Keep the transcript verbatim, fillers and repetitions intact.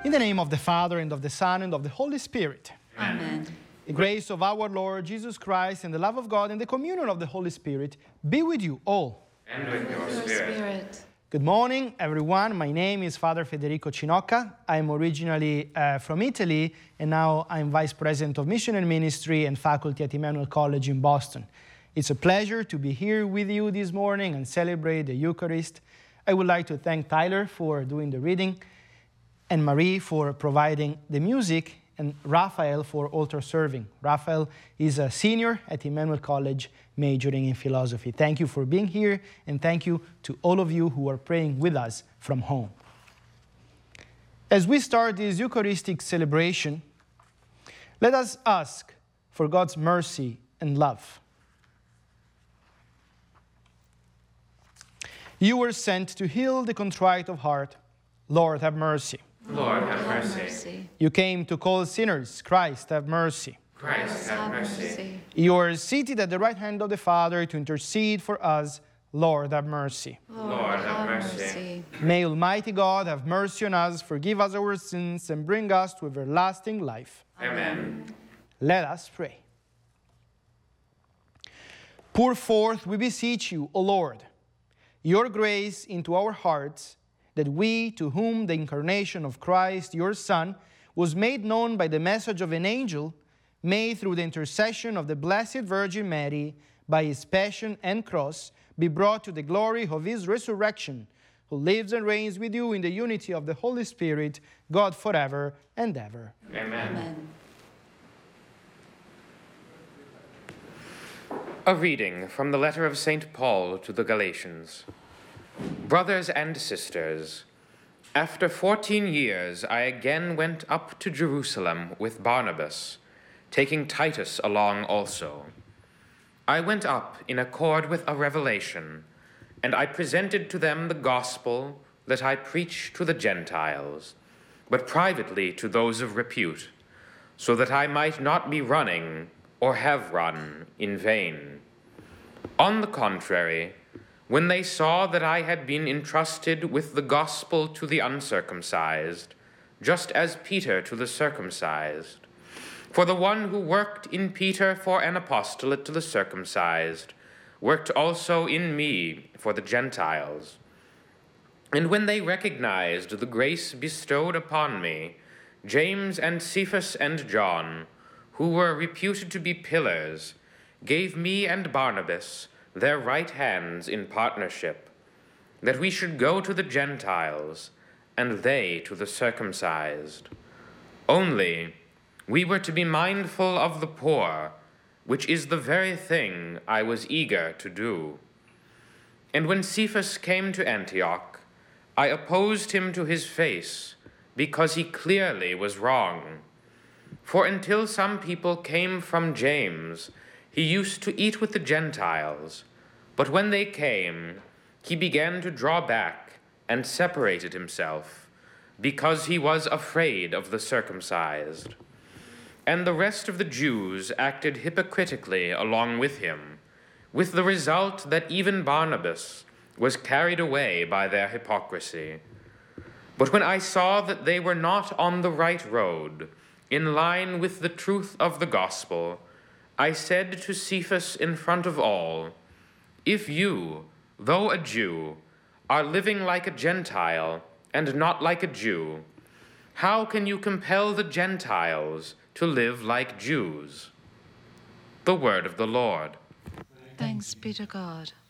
In the name of the Father, and of the Son, and of the Holy Spirit. Amen. The grace of our Lord Jesus Christ, and the love of God, and the communion of the Holy Spirit be with you all. And with your spirit. Good morning, everyone. My name is Father Federico Cinocca. I'm originally uh, from Italy, and now I'm Vice President of Mission and Ministry and Faculty at Emmanuel College in Boston. It's a pleasure to be here with you this morning and celebrate the Eucharist. I would like to thank Tyler for doing the reading, and Marie for providing the music, and Raphael for altar serving. Raphael is a senior at Emmanuel College majoring in philosophy. Thank you for being here, and thank you to all of you who are praying with us from home. As we start this Eucharistic celebration, let us ask for God's mercy and love. You were sent to heal the contrite of heart. Lord, have mercy. Lord, have mercy. You came to call sinners. Christ, have mercy. Christ, have mercy. You are seated at the right hand of the Father to intercede for us. Lord, have mercy. Lord, have mercy. May Almighty God have mercy on us, forgive us our sins, and bring us to everlasting life. Amen. Let us pray. Pour forth, we beseech you, O Lord, your grace into our hearts, that we, to whom the incarnation of Christ, your Son, was made known by the message of an angel, may, through the intercession of the Blessed Virgin Mary, by his passion and cross, be brought to the glory of his resurrection, who lives and reigns with you in the unity of the Holy Spirit, God forever and ever. Amen. Amen. A reading from the letter of Saint Paul to the Galatians. Brothers and sisters, after fourteen years I again went up to Jerusalem with Barnabas, taking Titus along also. I went up in accord with a revelation, and I presented to them the gospel that I preach to the Gentiles, but privately to those of repute, so that I might not be running or have run in vain. On the contrary, when they saw that I had been entrusted with the gospel to the uncircumcised, just as Peter to the circumcised, for the one who worked in Peter for an apostolate to the circumcised, worked also in me for the Gentiles. And when they recognized the grace bestowed upon me, James and Cephas and John, who were reputed to be pillars, gave me and Barnabas their right hands in partnership, that we should go to the Gentiles, and they to the circumcised. Only we were to be mindful of the poor, which is the very thing I was eager to do. And when Cephas came to Antioch, I opposed him to his face, because he clearly was wrong. For until some people came from James, he used to eat with the Gentiles, but when they came, he began to draw back and separated himself, because he was afraid of the circumcised. And the rest of the Jews acted hypocritically along with him, with the result that even Barnabas was carried away by their hypocrisy. But when I saw that they were not on the right road, in line with the truth of the gospel, I said to Cephas in front of all, if you, though a Jew, are living like a Gentile and not like a Jew, how can you compel the Gentiles to live like Jews? The word of the Lord. Thanks be to God.